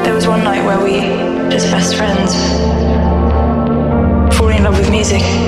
There was one night where we, just best friends, falling in love with music.